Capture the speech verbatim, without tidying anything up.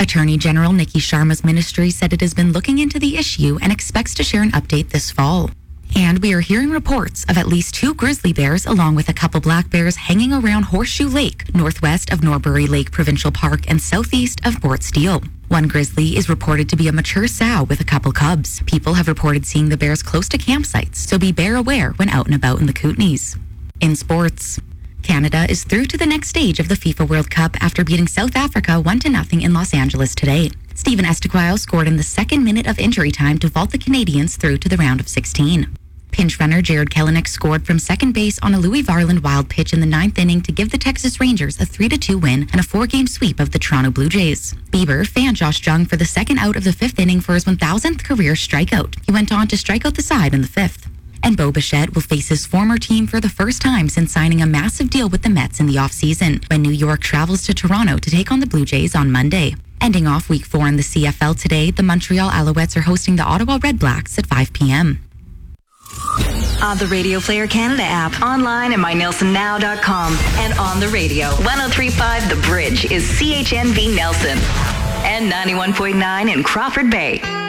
Attorney General Nikki Sharma's ministry said it has been looking into the issue and expects to share an update this fall. And we are hearing reports of at least two grizzly bears along with a couple black bears hanging around Horseshoe Lake, northwest of Norbury Lake Provincial Park and southeast of Port Steele. One grizzly is reported to be a mature sow with a couple cubs. People have reported seeing the bears close to campsites, so be bear aware when out and about in the Kootenays. In sports, Canada is through to the next stage of the FIFA World Cup after beating South Africa one to nothing in Los Angeles today. Stephen Estequire scored in the second minute of injury time to vault the Canadians through to the round of sixteen. Pinch runner Jared Kelenic scored from second base on a Louis Varland wild pitch in the ninth inning to give the Texas Rangers a three to two win and a four-game sweep of the Toronto Blue Jays. Bieber fanned Josh Jung for the second out of the fifth inning for his one thousandth career strikeout. He went on to strike out the side in the fifth. And Bo Bichette will face his former team for the first time since signing a massive deal with the Mets in the offseason, when New York travels to Toronto to take on the Blue Jays on Monday. Ending off week four in the C F L today, the Montreal Alouettes are hosting the Ottawa Red Blacks at five p.m. On the Radio Player Canada app, online at my nelson now dot com, and on the radio. one oh three point five The Bridge is C H N V Nelson and ninety-one point nine in Crawford Bay.